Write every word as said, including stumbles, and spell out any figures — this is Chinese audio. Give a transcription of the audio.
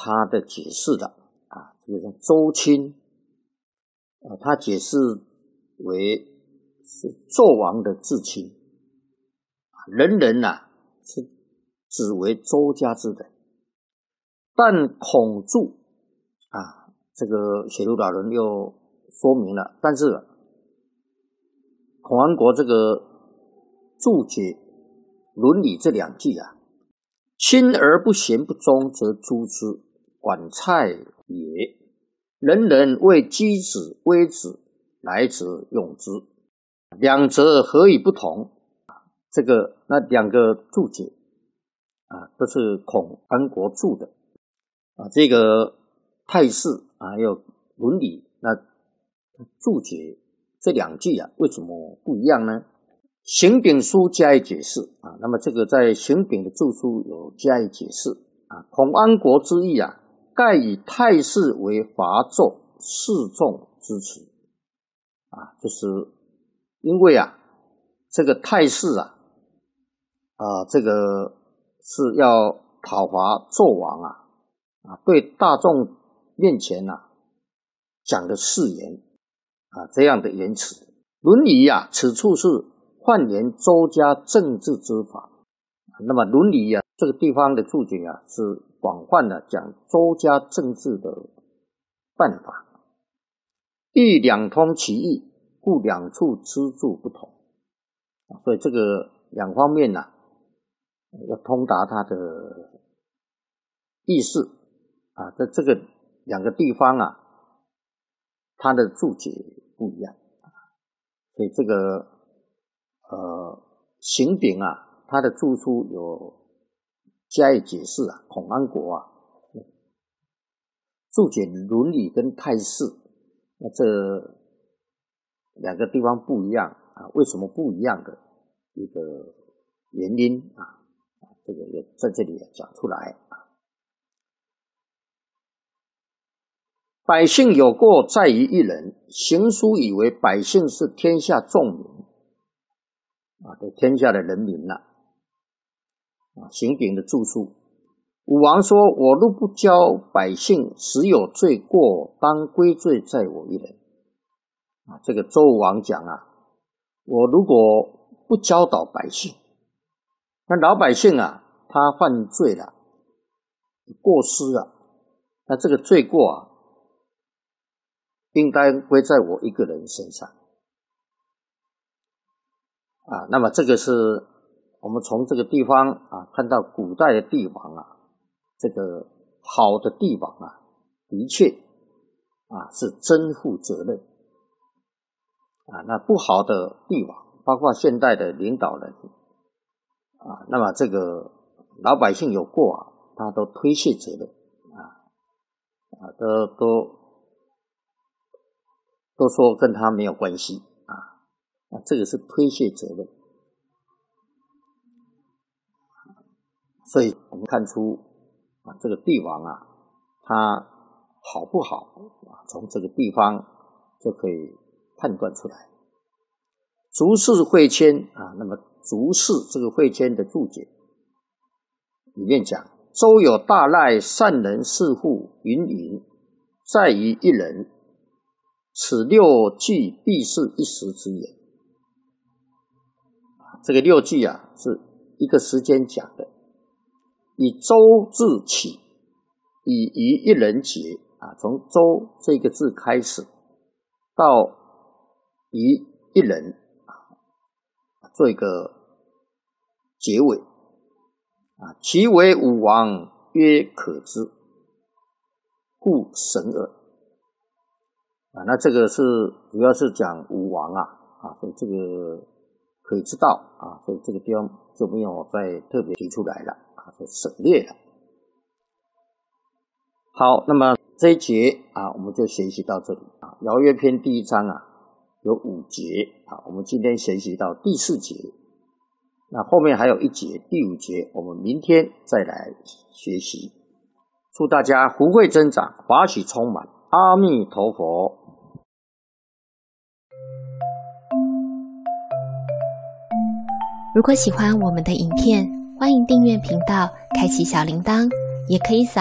他的解释的啊，这个叫周钦啊，他解释为是纣王的至亲，人人呐、啊、是只为周家之人，但孔注啊，这个写入老人又说明了，但是孔安国这个注解伦理这两句啊，亲而不贤不忠，则诛之，管蔡也。人人为箕子微子，来者用之。两者何以不同？这个那两个注解啊，都是孔安国注的啊。这个泰式啊，还有伦理，那注解这两句啊，为什么不一样呢？刑柄书加以解释啊，那么这个在刑柄的注书有加以解释啊。孔安国之意啊，盖以泰式为伐纣示众之词啊，就是因为啊，这个泰式啊，啊这个是要讨伐纣王啊，啊对大众面前啊讲的誓言啊，这样的言辞。伦理啊，此处是换言周家政治之法。那么伦理啊，这个地方的注解啊，是广泛的讲周家政治的办法，亦两通其意，故两处之注不同。所以这个两方面啊，要通达它的意思啊，在这个两个地方啊，它的注解不一样。所以这个呃刑柄啊，它的注书有加以解释啊。孔安国啊注解伦理跟泰式，那这两个地方不一样啊，为什么不一样的一个原因啊，这个也在这里讲出来啊。百姓有过在于一人，行书以为百姓是天下众民啊，对天下的人民了啊。刑柄的注书，武王说：“我若不教百姓，实有罪过，当归罪在我一人。”啊，这个周王讲啊，我如果不教导百姓，那老百姓啊，他犯罪了，过失了，那这个罪过啊，应该归在我一个人身上啊。那么这个是我们从这个地方啊看到古代的帝王啊，这个好的帝王啊，的确啊是真负责任啊。那不好的帝王，包括现代的领导人啊，那么这个老百姓有过啊，他都推卸责任啊啊，都都都说跟他没有关系啊，那这个是推卸责任。所以我们看出啊，这个帝王啊，他好不好啊，从这个地方就可以判断出来。逐氏会签啊，那么逐氏这个会签的注解里面讲：周有大赖，善人士户云云，在于一人，此六句必是一时之言。这个六句啊，是一个时间讲的，以周字起，以于一人结啊，从周这个字开始，到于一人啊，做一个结尾啊。其为武王曰可知，故神耳啊。那这个是主要是讲武王啊啊，所以这个可以知道啊，所以这个地方就没有再特别提出来了啊，就省略了。好，那么这一节啊，我们就学习到这里啊。《尧乐篇》第一章啊，有五节啊，我们今天学习到第四节，那后面还有一节，第五节我们明天再来学习。祝大家福慧增长，法喜充满，阿弥陀佛。 如果喜欢我们的影片，欢迎订阅频道，开启小铃铛，也可以扫